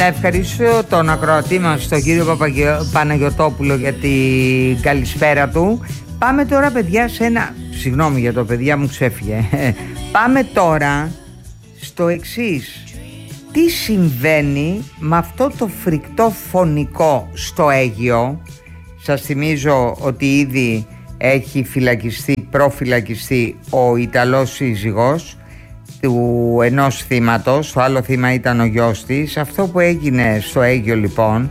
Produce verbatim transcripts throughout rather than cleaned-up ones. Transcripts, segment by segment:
Να ευχαριστήσω τον ακροατή μας, τον κύριο Παπαγιο... Παναγιωτόπουλο, για την καλησπέρα του. Πάμε τώρα, παιδιά, σε ένα... Συγγνώμη για το παιδιά, μου ξέφυγε. Πάμε τώρα στο εξής. Τι συμβαίνει με αυτό το φρικτό φωνικό στο Αίγυο? Σας θυμίζω ότι ήδη έχει φυλακιστεί, προφυλακιστεί ο Ιταλός σύζυγος του ενός θύματος, το άλλο θύμα ήταν ο γιος της. Αυτό που έγινε στο Αίγυο λοιπόν,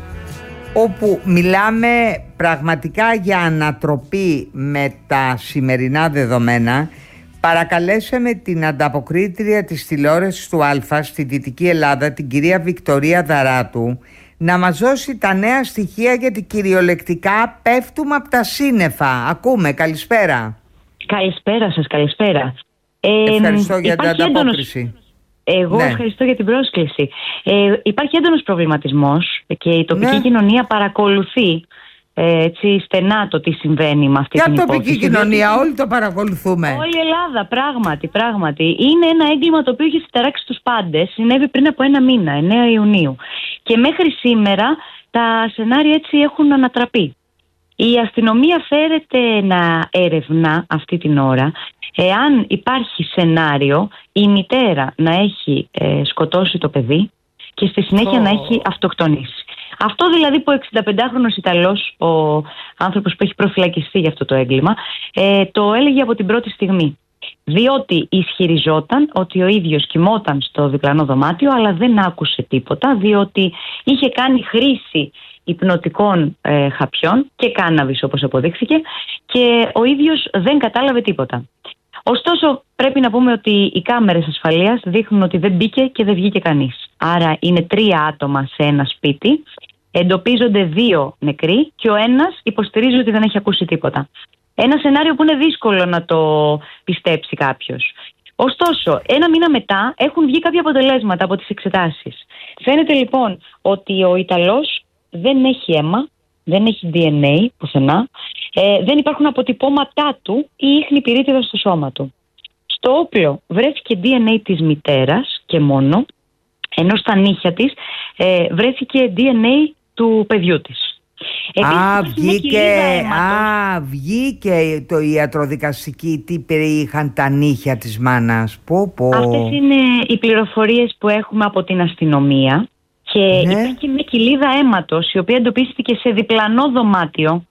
όπου μιλάμε πραγματικά για ανατροπή με τα σημερινά δεδομένα, παρακαλέσαμε την ανταποκρίτρια της τηλεόρασης του Α στη Δυτική Ελλάδα, την κυρία Βικτωρία Δαράτου, να μας δώσει τα νέα στοιχεία, γιατί κυριολεκτικά πέφτουμε από τα σύννεφα. Ακούμε, καλησπέρα. Καλησπέρα σας, καλησπέρα. Ευχαριστώ ε, για την ανταπόκριση. Έντονος... Εγώ ναι. ευχαριστώ για την πρόσκληση. Ε, υπάρχει έντονος προβληματισμός και η τοπική ναι. κοινωνία παρακολουθεί ε, έτσι, στενά το τι συμβαίνει με αυτή την υπόθεση. Για τοπική κοινωνία, διότι... όλοι το παρακολουθούμε. Όλη η Ελλάδα, πράγματι, πράγματι. Είναι ένα έγκλημα το οποίο έχει συνταράξει τους πάντες. Συνέβη πριν από ένα μήνα, εννέα Ιουνίου. Και μέχρι σήμερα τα σενάρια έτσι έχουν ανατραπεί. Η αστυνομία φέρεται να ερευνά αυτή την ώρα εάν υπάρχει σενάριο η μητέρα να έχει ε, σκοτώσει το παιδί και στη συνέχεια oh. να έχει αυτοκτονήσει. Αυτό δηλαδή που ο εξηνταπεντάχρονος Ιταλός, ο άνθρωπος που έχει προφυλακιστεί για αυτό το έγκλημα, ε, το έλεγε από την πρώτη στιγμή. Διότι ισχυριζόταν ότι ο ίδιος κοιμόταν στο διπλανό δωμάτιο, αλλά δεν άκουσε τίποτα, διότι είχε κάνει χρήση υπνοτικών ε, χαπιών και κάναβης, όπως αποδείχθηκε, και ο ίδιος δεν κατάλαβε τίποτα. Ωστόσο, πρέπει να πούμε ότι οι κάμερες ασφαλείας δείχνουν ότι δεν μπήκε και δεν βγήκε κανείς. Άρα είναι τρία άτομα σε ένα σπίτι, εντοπίζονται δύο νεκροί και ο ένας υποστηρίζει ότι δεν έχει ακούσει τίποτα. Ένα σενάριο που είναι δύσκολο να το πιστέψει κάποιος. Ωστόσο, ένα μήνα μετά έχουν βγει κάποια αποτελέσματα από τις εξετάσεις. Φαίνεται λοιπόν ότι ο Ιταλός δεν έχει αίμα, δεν έχει ντι εν έι πουθενά, ε, δεν υπάρχουν αποτυπώματά του ή ίχνη πυρίτιδα στο σώμα του. Στο όπλο βρέθηκε ντι εν έι της μητέρας και μόνο, ενώ στα νύχια της ε, βρέθηκε ντι εν έι του παιδιού της. Επίσης, α, βγήκε, α, βγήκε το ιατροδικαστική τι περιείχαν τα νύχια της μάνας. Πω, πω. Αυτές είναι οι πληροφορίες που έχουμε από την αστυνομία. Και ναι. Υπάρχει μια κοιλίδα αίματος η οποία εντοπίστηκε σε διπλανό δωμάτιο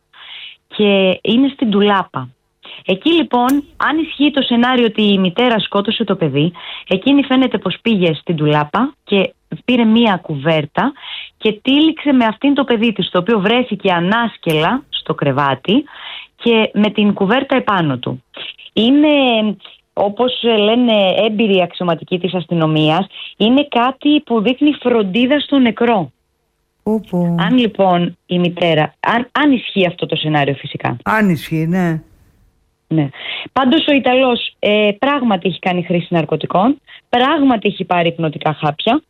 και είναι στην ντουλάπα. Εκεί λοιπόν, αν ισχύει το σενάριο ότι η μητέρα σκότωσε το παιδί, εκείνη φαίνεται πως πήγε στην ντουλάπα και πήρε μία κουβέρτα και τύλιξε με αυτήν το παιδί της, το οποίο βρέθηκε ανάσκελα στο κρεβάτι και με την κουβέρτα επάνω του. Είναι... όπως λένε έμπειροι αξιωματικοί της αστυνομίας, είναι κάτι που δείχνει φροντίδα στο νεκρό. Οπό. Αν λοιπόν η μητέρα, αν, αν ισχύει αυτό το σενάριο φυσικά. Αν ισχύει, ναι. ναι. Πάντως ο Ιταλός ε, πράγματι έχει κάνει χρήση ναρκωτικών, πράγματι έχει πάρει υπνοτικά χάπια,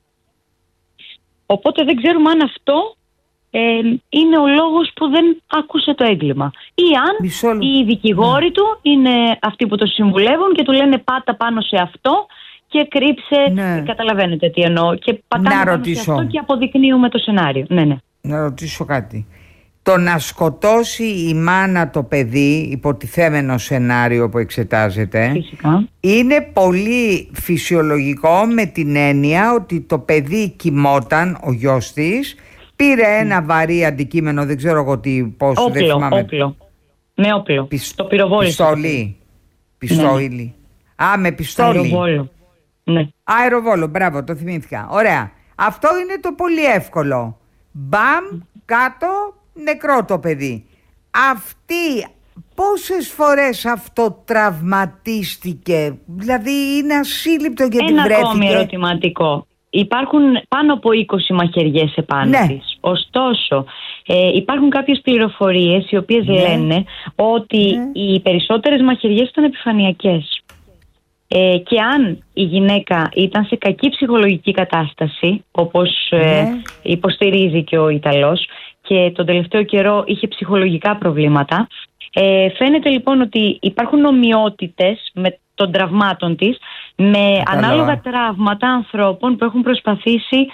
οπότε δεν ξέρουμε αν αυτό ε, είναι ο λόγος που δεν άκουσε το έγκλημα. Ή αν Μισόλου. οι δικηγόροι ναι. του είναι αυτοί που το συμβουλεύουν και του λένε πάτα πάνω σε αυτό και κρύψε, ναι. καταλαβαίνετε τι εννοώ, και πατάμε πάνω σε αυτό και αποδεικνύουμε το σενάριο. Ναι, ναι. Να ρωτήσω κάτι. Το να σκοτώσει η μάνα το παιδί, υποτιθέμενο σενάριο που εξετάζεται, φυσικά. είναι πολύ φυσιολογικό, με την έννοια ότι το παιδί κοιμόταν, ο γιος της, πήρε ένα βαρύ αντικείμενο, δεν ξέρω εγώ τι, πώς, όπλο, δεν θυμάμαι. όπλο. Με όπλο. Πισ... Το πυροβόλησε. Πιστόλι. Πιστόλι. Ναι. Α, με πιστόλι. Αεροβόλο. Ναι. Αεροβόλο, μπράβο, το θυμήθηκα. Ωραία. Αυτό είναι το πολύ εύκολο. Μπαμ, κάτω, νεκρό το παιδί. Αυτή πόσες φορές αυτό τραυματίστηκε? Δηλαδή είναι ασύλληπτο γιατί Ένα βρέθηκε. Ένα ακόμη ερωτηματικό. Υπάρχουν πάνω από είκοσι μαχαιριές επάνω ναι. της. Ωστόσο, ε, υπάρχουν κάποιες πληροφορίες οι οποίες ναι. λένε ότι ναι. οι περισσότερες μαχαιριές ήταν επιφανειακές. Ε, και αν η γυναίκα ήταν σε κακή ψυχολογική κατάσταση, όπως ε, ναι. υποστηρίζει και ο Ιταλός, και τον τελευταίο καιρό είχε ψυχολογικά προβλήματα, ε, φαίνεται λοιπόν ότι υπάρχουν ομοιότητες με των τραυμάτων της με Κατάλαβα. ανάλογα τραύματα ανθρώπων που έχουν προσπαθήσει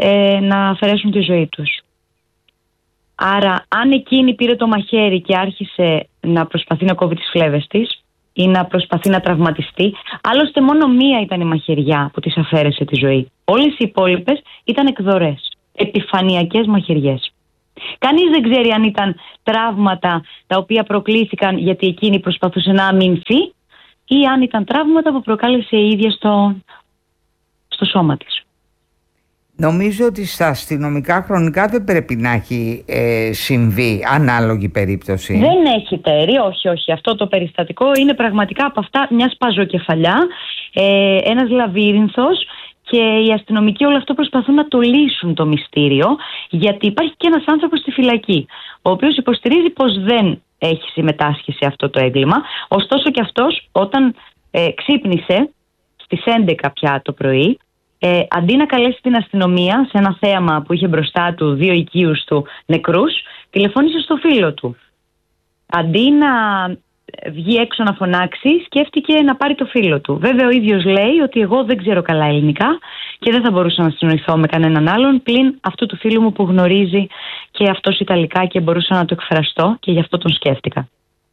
ε, να αφαιρέσουν τη ζωή τους. Άρα αν εκείνη πήρε το μαχαίρι και άρχισε να προσπαθεί να κόβει τις φλέβες της ή να προσπαθεί να τραυματιστεί, άλλωστε μόνο μία ήταν η μαχαιριά που της αφαίρεσε τη ζωή. Όλες οι υπόλοιπες ήταν εκδορές, επιφανειακές μαχαιριές. Κανείς δεν ξέρει αν ήταν τραύματα τα οποία προκλήθηκαν γιατί εκείνη προσπαθούσε να αμυνθεί ή αν ήταν τραύματα που προκάλεσε η ίδια στο, στο σώμα της. Νομίζω ότι στα αστυνομικά χρονικά δεν πρέπει να έχει ε, συμβεί ανάλογη περίπτωση. Δεν έχει τέρι, όχι, όχι. Αυτό το περιστατικό είναι πραγματικά από αυτά μια σπαζοκεφαλιά, ε, ένας λαβύρινθος, και οι αστυνομικοί όλο αυτό προσπαθούν να το λύσουν το μυστήριο, γιατί υπάρχει και ένας άνθρωπος στη φυλακή, ο οποίος υποστηρίζει πως δεν έχει συμμετάσχει σε αυτό το έγκλημα. Ωστόσο και αυτός όταν ε, ξύπνησε στις έντεκα πια το πρωί, Ε, αντί να καλέσει την αστυνομία σε ένα θέαμα που είχε μπροστά του δύο οικείους του νεκρούς, τηλεφώνησε στο φίλο του. Αντί να βγει έξω να φωνάξει, σκέφτηκε να πάρει το φίλο του. Βέβαια ο ίδιος λέει ότι εγώ δεν ξέρω καλά ελληνικά και δεν θα μπορούσα να συνοηθώ με κανέναν άλλον πλην αυτού του φίλου μου που γνωρίζει και αυτός Ιταλικά και μπορούσα να το εκφραστώ και γι' αυτό τον σκέφτηκα.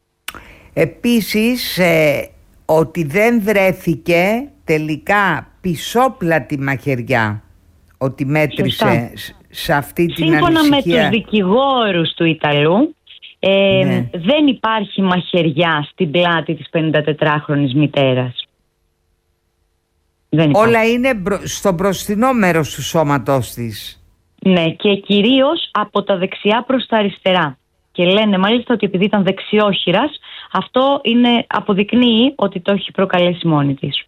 Επίσης ε, ότι δεν βρέθηκε τελικά πισόπλατη μαχαιριά, ότι μέτρησε Σωστά. σε αυτή την Σύμφωνα ανησυχία. Σύμφωνα με τους δικηγόρους του Ιταλού, ε, ναι. δεν υπάρχει μαχαιριά στην πλάτη της πενηντατετράχρονης μητέρας. Δεν Όλα είναι μπρο, στο μπροστινό μέρος του σώματός της. Ναι, και κυρίως από τα δεξιά προς τα αριστερά. Και λένε μάλιστα ότι επειδή ήταν δεξιόχειρας, αυτό είναι, αποδεικνύει ότι το έχει προκαλέσει μόνη της.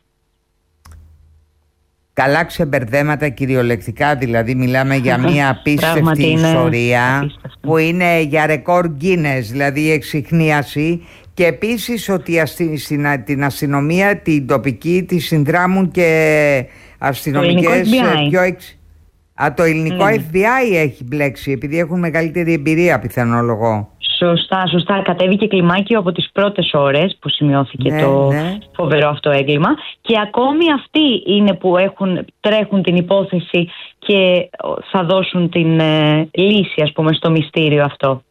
Καλά ξεμπερδέματα κυριολεκτικά, δηλαδή μιλάμε για μια απίστευτη ιστορία απίστευτη. Που είναι για ρεκόρ Guinness, δηλαδή η εξιχνίαση, και επίσης ότι στην, την αστυνομία την τοπική τη συνδράμουν και αστυνομικές πιο εξ... Α, το ελληνικό ναι. εφ μπι άι έχει μπλέξει επειδή έχουν μεγαλύτερη εμπειρία πιθανολογώ. Σωστά, σωστά. Κατέβηκε κλιμάκιο από τις πρώτες ώρες που σημειώθηκε ναι, το ναι. φοβερό αυτό έγκλημα και ακόμη αυτοί είναι που έχουν, τρέχουν την υπόθεση και θα δώσουν την ε, λύση, ας πούμε, στο μυστήριο αυτό.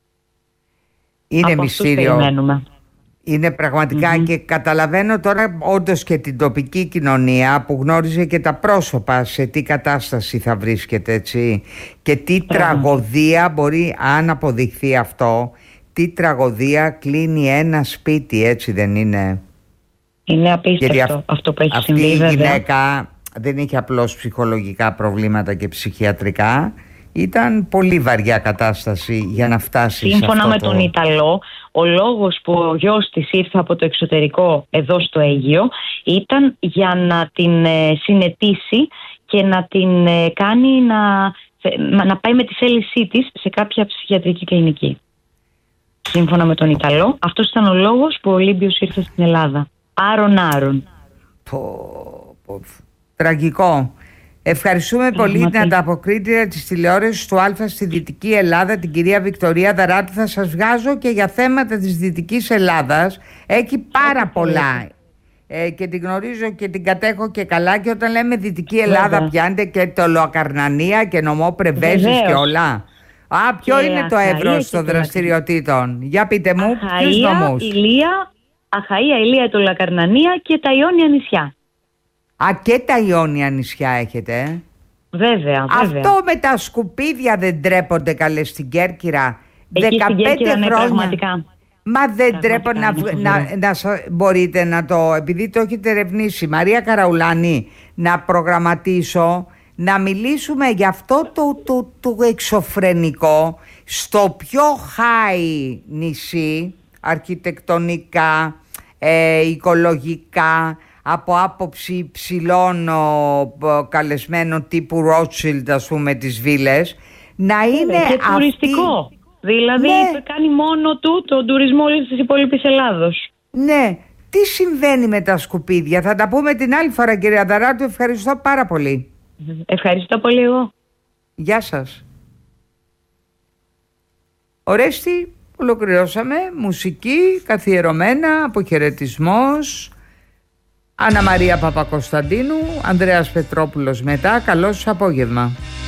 Είναι από μυστήριο. Είναι πραγματικά mm-hmm. και καταλαβαίνω τώρα όντως και την τοπική κοινωνία που γνώριζε και τα πρόσωπα σε τι κατάσταση θα βρίσκεται, έτσι, και τι mm-hmm. τραγωδία μπορεί, αν αποδειχθεί αυτό, τι τραγωδία κλείνει ένα σπίτι, έτσι δεν είναι? Είναι απίστευτο αυ- αυτό που έχει αυτή συμβεί. Αυτή η γυναίκα δεν είχε απλώς ψυχολογικά προβλήματα και ψυχιατρικά. Ήταν πολύ βαριά κατάσταση για να φτάσει Σύμφωνα σε αυτό με το... τον Ιταλό, ο λόγος που ο γιος της ήρθε από το εξωτερικό εδώ στο Αίγυο ήταν για να την ε, συνετίσει και να την ε, κάνει να, να πάει με τη θέλησή της σε κάποια ψυχιατρική κλινική. Σύμφωνα με τον Ιταλό, αυτός ήταν ο λόγος που ο Ολύμπιος ήρθε στην Ελλάδα. Άρον άρον. Πω, πω, τραγικό. Ευχαριστούμε πολύ την ανταποκρίτρια της τηλεόρασης του Α στη Δυτική Ελλάδα, την κυρία Βικτωρία Δαράτου. Θα σας βγάζω και για θέματα της Δυτικής Ελλάδας. Έχει πάρα πολλά ε, και την γνωρίζω και την κατέχω και καλά, και όταν λέμε Δυτική Ελλάδα Βέβαια. πιάνετε και το Λοακαρνανία και νομό Πρεβέζης και όλα. Α, ποιο και είναι το εύρος των δραστηριοτήτων? Για πείτε μου, ποιους νομούς? Ηλία, Αχαΐα, Ηλία, το Λοακαρνανία και τα Ιόνια νησιά. Α, και τα Ιόνια νησιά έχετε. Βέβαια, βέβαια. Αυτό με τα σκουπίδια δεν ντρέπονται καλέ στην Κέρκυρα? Εκεί δεκαπέντε στην Κέρκυρα, χρόνια. Ναι, πραγματικά. Μα δεν ντρέπονται να, να, να, να μπορείτε να το, επειδή το έχετε ερευνήσει, Μαρία Καραουλάνη, να προγραμματίσω, να μιλήσουμε για αυτό το, το, το, το εξωφρενικό στο πιο high νησί, αρχιτεκτονικά, ε, οικολογικά, από άποψη ψηλών ο, καλεσμένων τύπου Rothschild, ας πούμε, τις βίλες, να είναι και αυτή... τουριστικό. Δηλαδή ναι. κάνει μόνο του τον τουρισμό όλης της υπόλοιπης Ελλάδος. Ναι. Τι συμβαίνει με τα σκουπίδια? Θα τα πούμε την άλλη φορά, κυρία Δαράτου. Ευχαριστώ πάρα πολύ. Ευχαριστώ πολύ εγώ. Γεια σας. Ορέστη, ολοκληρώσαμε. Μουσική, καθιερωμένα, αποχαιρετισμός. Άννα Μαρία Παπακοσταντίνου, Ανδρέας Πετρόπουλος μετά. Καλό σας απόγευμα.